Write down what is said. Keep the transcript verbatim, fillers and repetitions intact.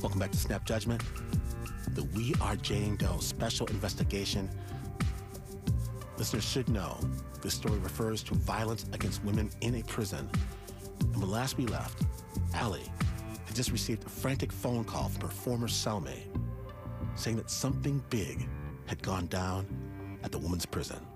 Welcome back to Snap Judgment, the We Are Jane Doe special investigation. Listeners should know this story refers to violence against women in a prison. And when last we left, Allie had just received a frantic phone call from her former cellmate saying that something big had gone down at the woman's prison.